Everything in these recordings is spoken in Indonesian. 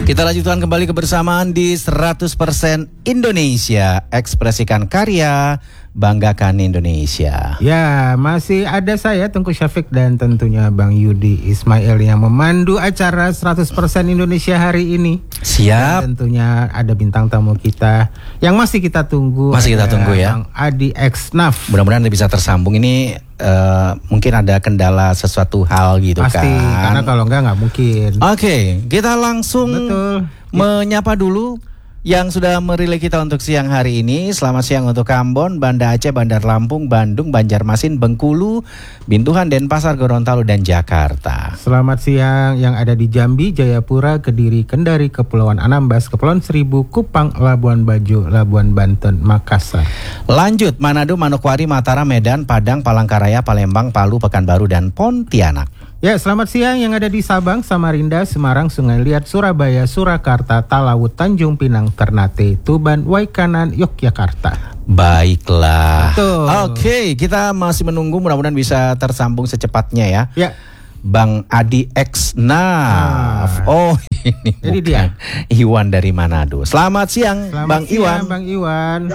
Kita lanjutkan kembali kebersamaan di 100% Indonesia. Ekspresikan karya, banggakan Indonesia. Ya, masih ada saya Tengku Syafiq dan tentunya Bang Yudi Ismail yang memandu acara 100% Indonesia hari ini. Siap. Dan tentunya ada bintang tamu kita yang masih kita tunggu. Masih kita tunggu ya. Bang Adi X-Naf. Mudah-mudahan bisa tersambung. Ini mungkin ada kendala sesuatu hal gitu. Pasti, kan. karena kalau enggak mungkin. Oke, kita langsung menyapa dulu yang sudah merelay kita untuk siang hari ini. Selamat siang untuk Ambon, Banda Aceh, Bandar Lampung, Bandung, Banjarmasin, Bengkulu, Bintuhan, Denpasar, Gorontalo, dan Jakarta. Selamat siang yang ada di Jambi, Jayapura, Kediri, Kendari, Kepulauan Anambas, Kepulauan Seribu, Kupang, Labuan Bajo, Labuan Banten, Makassar. Lanjut, Manado, Manokwari, Mataram, Medan, Padang, Palangkaraya, Palembang, Palu, Pekanbaru, dan Pontianak. Ya, selamat siang yang ada di Sabang, Samarinda, Semarang, Sungai Liat, Surabaya, Surakarta, Talaut, Tanjung Pinang, Ternate, Tuban, Waikanan, Yogyakarta. Baiklah. Betul. Oke, kita masih menunggu, mudah-mudahan bisa tersambung secepatnya ya. Ya. Bang Adi X-Naf. Oh, ini dia. Iwan dari Manado. Selamat siang, Bang Iwan. Bang Iwan.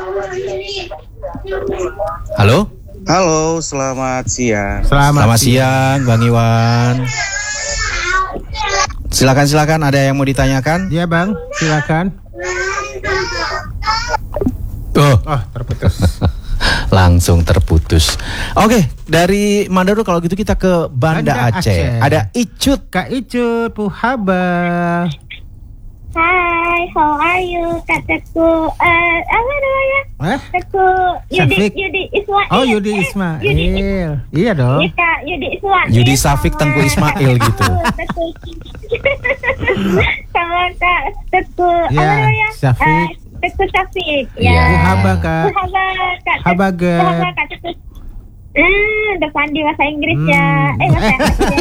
Halo. Halo, selamat siang. Selamat siang, Bang Iwan. Silakan, ada yang mau ditanyakan? Iya, Bang, silakan. Oh, terputus. Langsung terputus. Oke, dari Manado kalau gitu kita ke Banda Aceh. Ada Icut. Kak Icut, Puhaba. Hai, how are you? Kataku, apa namanya? Kataku Yudi Ismail. Oh, Yudi Ismail. Iya dong. Iya, Kak, Yudi Ismail. Yudi Syafiq, Tengku Ismail gitu. Sama Kak Teku, apa namanya? Syafiq. Teku Syafiq. Ya. Puhaba, Kak. Kak. Habaga. Puhaba, Kak Teku. Udah pandi bahasa Inggris ya. Bahasa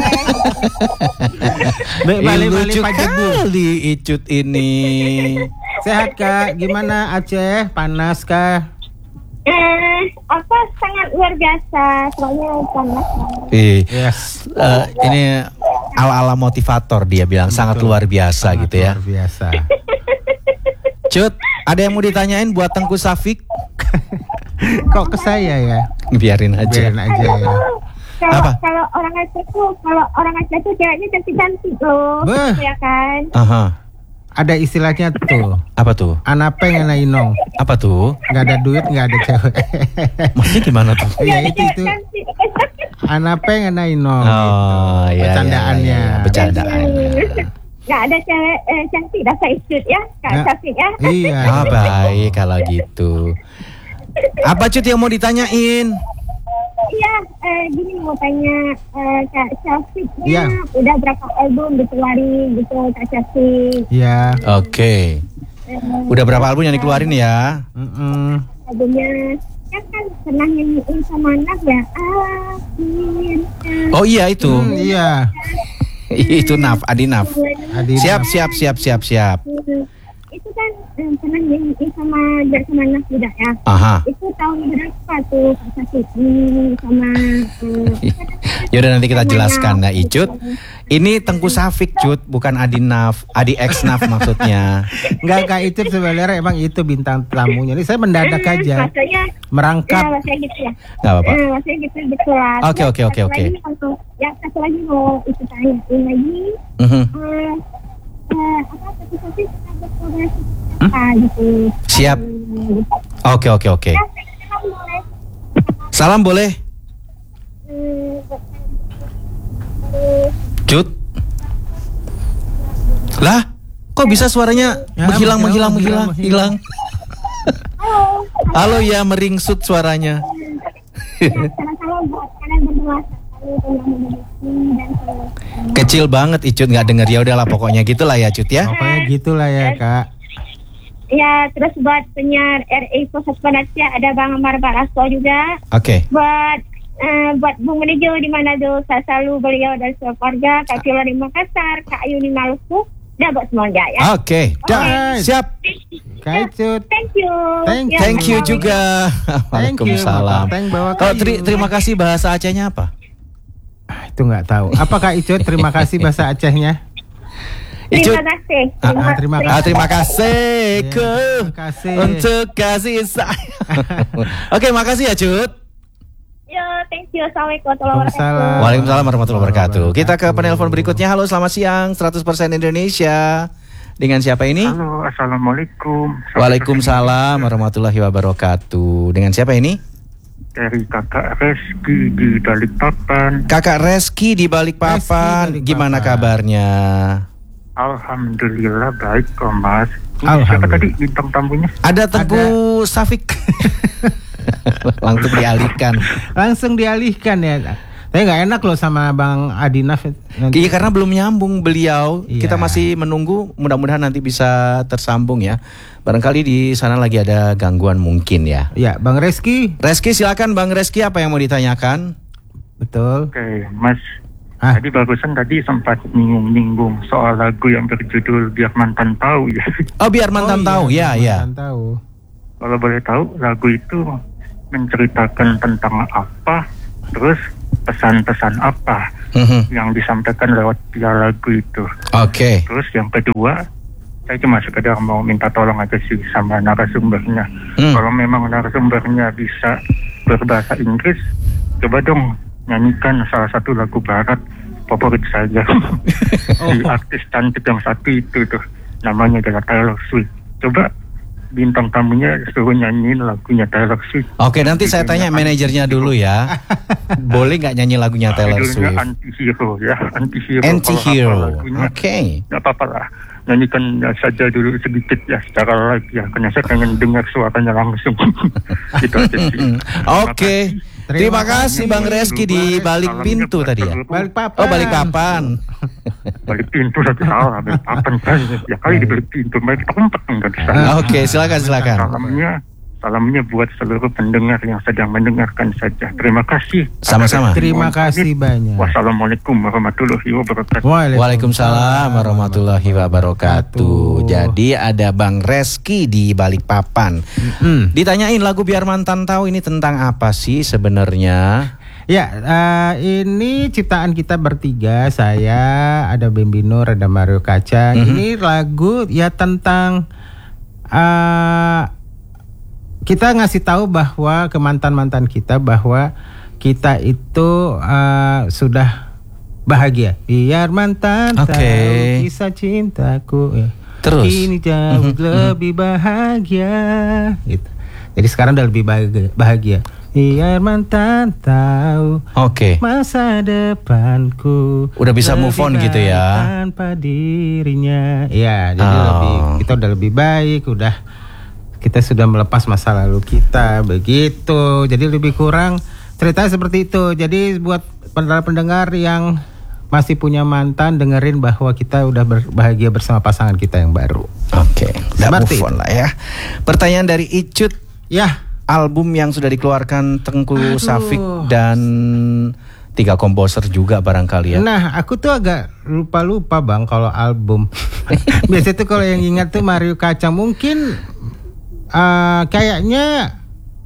Balik-balik lucu pajak kali Icut ini. Sehat, Kak? Gimana Aceh? Panas kah? Apa sangat luar biasa, soalnya panas. Yes. Ini ala-ala motivator dia bilang. Sangat luar biasa gitu ya. Luar biasa. Cut, ada yang mau ditanyain buat Tengku Syafiq? Kok ke saya ya? Biarin aja ya. Kalau orang Aceh tuh ceweknya cantik-cantik loh. Ya kan? Aha. Ada istilahnya tuh. Apa tuh? Anapeng inong. Apa tuh? Gak ada duit, gak ada cewek. Maksudnya gimana tuh? Ya itu. Anapeng inong. Oh, gitu. iya. Bercandaannya. Bercandaannya. Gak ada cewek cantik dah Icut ya, Kak Syafiq ya. Iya. Baik kalau gitu. Apa Cut yang mau ditanyain? Iya, gini mau tanya Kak Syafiqnya ya. Udah berapa album dikeluarin gitu Kak Syafiq? Iya. Oke. Udah berapa album yang dikeluarin ya? Albumnya kan pernah nyanyiin sama anak ya. Oh iya itu. Iya. Itu Adi Naf. Siap. Itu kan pernah nyanyiin sama anak juga ya. Aha. Itu tahun berapa tuh Kak Syafiq sama Yaudah nanti kita jelaskan ya Icut. Ini Tengku Syafiq Cut, bukan Adi Naf, Adi X Naf maksudnya. Enggak, Kak Icut sebenarnya emang itu bintang tamunya. Ini saya mendadak aja. Maksudnya merangkap. Ya, maksudnya gitu ya. Enggak apa-apa. Maksudnya gitu lah. Oke. Satu lagi mau itu tanyain lagi. Apa Tengku Syafiq gitu. Siap. Oke. Salam boleh? Cut. Lah, kok bisa suaranya menghilang? Halo ya, meringsut suaranya. Salam buat kalian berdua. Kecil banget Icut, nggak denger. Ya udahlah pokoknya gitulah ya Cut ya. Pokoknya gitulah ya Kak. Ya, terus buat penyiar RI Pusat Penasihat ada Bang Amar Barasto juga. Oke. Buat Bung Menejo di Manado, saya selalu beliau dan keluarga, Kak Fila di Makassar, Kak Ayu di Maluku, dan buat semuanya ya. Oke. Siap. Kak Icut. Thank you. Thank you juga. Waalaikumsalam. Kalau terima kasih bahasa Acehnya apa? Itu nggak tahu. Apa Kak Icut? Terima kasih bahasa Acehnya. Icut. Terima Terima kasih kasih. Terima kasih. untuk kasih sayang. Oke, makasih ya Cut. Yo, thank you. Assalamualaikum warahmatullahi wabarakatuh. Waalaikumsalam. Waalaikumsalam warahmatullahi wabarakatuh. Kita ke penelpon berikutnya. Halo, selamat siang. 100% Indonesia. Dengan siapa ini? Halo, assalamualaikum. Waalaikumsalam warahmatullahi wabarakatuh. Dengan siapa ini? Dari kakak Reski di Balikpapan. Kakak Reski di Balikpapan. Reski Balikpapan. Gimana kabarnya? Alhamdulillah baik kok Mas. Alhamdulillah. Siapa tadi bintang tamunya? Ada Teguh Safik. Langsung dialihkan ya. Tapi nggak enak loh sama Bang Adinaf. Iya, karena belum nyambung beliau. Iya. Kita masih menunggu. Mudah-mudahan nanti bisa tersambung ya. Barangkali di sana lagi ada gangguan mungkin ya. Ya, Bang Reski. Reski, silakan Bang Reski, apa yang mau ditanyakan? Betul. Oke, Mas. Ah. Tadi barusan sempat nyinggung soal lagu yang berjudul Biar Mantan Tahu ya. Oh, biar mantan tahu. Ya, ya. Mantan tahu. Kalau boleh tahu, lagu itu menceritakan tentang apa? Terus pesan-pesan apa yang disampaikan lewat lagu itu? Oke. Terus yang kedua, saya cuma sekedar mau minta tolong aja sih sama narasumbernya. Kalau memang narasumbernya bisa berbahasa Inggris, coba dong nyanyikan salah satu lagu barat favorit saya. Si artis cantik yang satu itu tuh, namanya adalah Taylor Swift. Coba bintang tamunya suruh nyanyiin lagunya Taylor Swift. Oke, nanti saya tanya manajernya dulu ya. Boleh nggak nyanyi lagunya Taylor Judulnya Swift? Anti-hero ya, Anti-hero. Anti-hero. Kalau hafal lagunya, Oke. nggak apa-apa lah. Nyanyikan saja dulu sedikit ya secara live ya, karena saya pengen dengar suaranya langsung. Gitu aja sih. Oke. Terima kasih Bang Reski di balik pintu tadi ya. Balikpapan. Oh, Balikpapan. Balik pintu tapi salah, Balikpapan kan. Ya kali di balik pintu, Balikpapan enggak di sana. Oke, silakan. Salamnya buat seluruh pendengar yang sedang mendengarkan saja. Terima kasih. Sama-sama. Terima kasih banyak. Wassalamualaikum warahmatullahi wabarakatuh. Waalaikumsalam warahmatullahi wabarakatuh. Jadi ada Bang Reski di Balikpapan. Ditanyain lagu Biar Mantan Tahu ini tentang apa sih sebenarnya? Ya, ini ciptaan kita bertiga. Saya, ada Bembino, ada Mario Kacang. Ini lagu ya tentang kita ngasih tahu bahwa ke mantan-mantan kita bahwa kita itu sudah bahagia. Biar mantan tahu kisah cintaku. Ya. Terus Ini jauh lebih bahagia. Gitu. Jadi sekarang udah lebih bahagia. Biar mantan tahu masa depanku. Udah bisa move on gitu ya. Tanpa dirinya. Ya, jadi kita udah lebih baik, kita sudah melepas masa lalu kita, begitu. Jadi lebih kurang cerita seperti itu. Jadi buat pendengar yang masih punya mantan, dengerin bahwa kita udah bahagia bersama pasangan kita yang baru. Oke, udah move on lah ya. Pertanyaan dari Icut. Ya, album yang sudah dikeluarkan Teguh Safik dan 3 komposer juga barangkali ya. Nah, aku tuh agak lupa Bang kalau album. Biasanya tuh kalau yang ingat tuh Mario Kacang. Mungkin kayaknya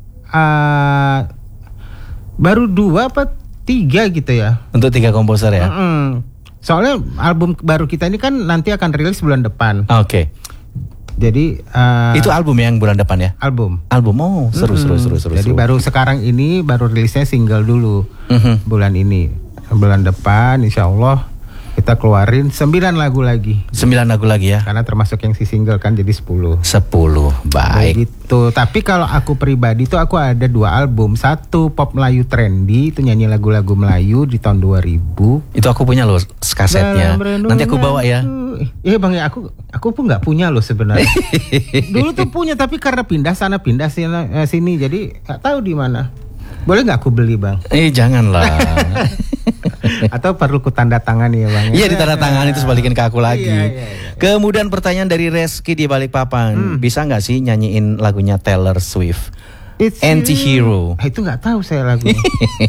baru 2 apa 3 gitu ya. Untuk 3 komposer ya. Soalnya album baru kita ini kan nanti akan rilis bulan depan. Oke. Jadi itu album yang bulan depan ya? Album. Oh, seru. Jadi baru sekarang ini baru rilisnya single dulu. Bulan ini. Bulan depan insya Allah kita keluarin 9 lagu lagi. 9 lagu lagi ya. Karena termasuk yang si single kan jadi 10. 10. Baik. Begitu. Tapi kalau aku pribadi tuh aku ada 2 album. 1 pop Melayu trendy, itu nyanyi lagu-lagu Melayu di tahun 2000. Itu aku punya loh kasetnya. Nanti aku bawa ya. Iya Bang ya, aku pun nggak punya loh sebenarnya. Dulu tuh punya tapi karena pindah sana pindah sini jadi nggak tahu di mana. Boleh nggak aku beli Bang? Janganlah. Atau perlu ku tanda tangan ya Bang? Iya, ditanda tangan itu sebalikin ke aku lagi. Iya. Kemudian pertanyaan dari Reski di Balikpapan, bisa nggak sih nyanyiin lagunya Taylor Swift? Anti-Hero. Itu nggak tahu saya lagunya.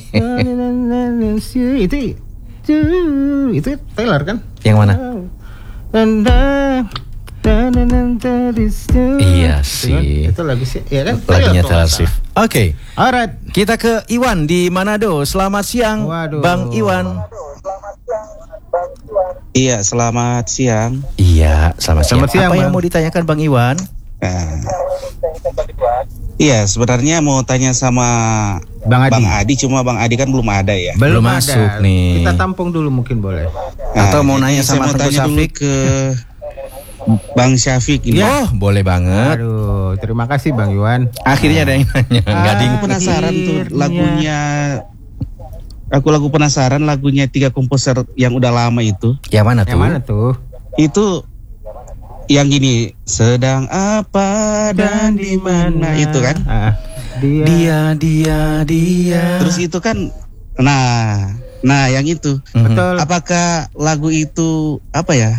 itu Taylor kan? Yang mana? Iya sih. Itu lagu sih, ya kan? Lagunya Taylor Swift. Oke. Alright. Kita ke Iwan di Manado. Selamat siang, Waduh. Bang Iwan. Iya, selamat siang. Iya, selamat siang. Selamat siang, Apa yang Bang. mau ditanyakan Bang Iwan? Iya, sebenarnya mau tanya sama Bang Adi. Cuma Bang Adi kan belum ada ya. Belum ada. masuk nih. Kita tampung dulu mungkin boleh. Atau mau jadi nanya saya sama mau Teguh tanya dulu Syafiq? ke Bang Syafiq ini. Oh, boleh banget. Aduh, terima kasih Bang Iwan. Akhirnya ada yang nanya. Gading. Aku penasaran tuh lagunya. Aku penasaran lagunya 3 komposer yang udah lama itu. Yang mana tuh? Yang mana tuh? Itu yang gini, sedang apa dan di mana itu kan? Dia. Terus itu kan nah yang itu. Betul. Apakah lagu itu apa ya?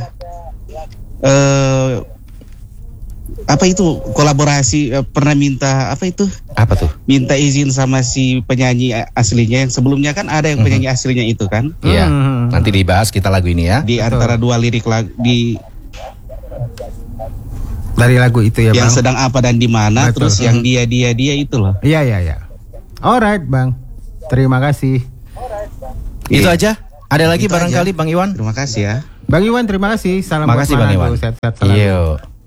Apa itu kolaborasi pernah minta apa itu? Apa tuh? Minta izin sama si penyanyi aslinya yang sebelumnya kan ada yang penyanyi aslinya itu kan? Iya. Nanti dibahas kita lagu ini ya. Di antara dua lirik lagu Dari lagu itu ya yang Bang. sedang apa dan di mana, Betul. terus yang dia itu loh. Iya. Alright Bang. Terima kasih. Itu Iya. aja. Ada lagi Itu barangkali aja. Bang Iwan? Terima kasih ya. Bang Iwan terima kasih. Salam Makasih buat Bang Manado. Iwan. Sehat-sehat selalu. Iya.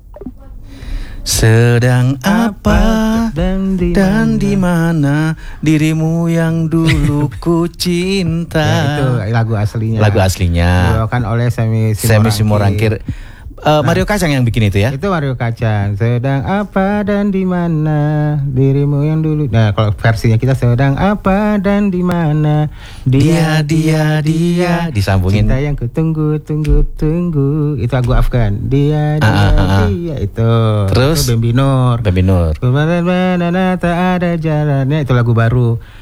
Sedang apa dan di mana dirimu yang dulu ku cinta. Ya, itu lagu aslinya. Lagu aslinya. Dibawakan oleh Semi Simorangkir. Mario Kacang yang bikin itu ya? Itu Mario Kacang. Sedang apa dan di mana dirimu yang dulu. Nah, kalau versinya kita sedang apa dan di mana Dia disambungin. cinta yang kutunggu tunggu. Itu lagu Afgan. Dia itu. Terus? Itu Bambi Nur. Bambi Nur. Tak ada jalannya, itu lagu baru.